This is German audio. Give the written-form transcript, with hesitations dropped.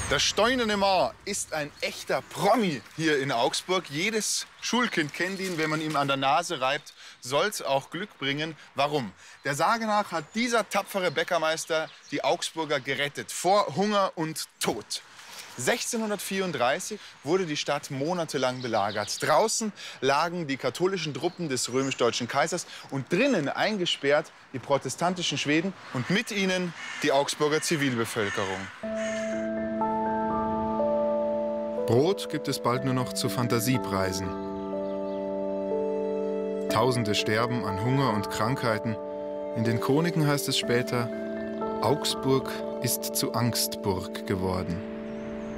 Der Steinerne Maar ist ein echter Promi hier in Augsburg. Jedes Schulkind kennt ihn. Wenn man ihm an der Nase reibt, soll es auch Glück bringen. Warum? Der Sage nach hat dieser tapfere Bäckermeister die Augsburger gerettet vor Hunger und Tod. 1634 wurde die Stadt monatelang belagert. Draußen lagen die katholischen Truppen des römisch-deutschen Kaisers und drinnen eingesperrt die protestantischen Schweden und mit ihnen die Augsburger Zivilbevölkerung. Brot gibt es bald nur noch zu Fantasiepreisen. Tausende sterben an Hunger und Krankheiten. In den Chroniken heißt es später, Augsburg ist zu Angstburg geworden.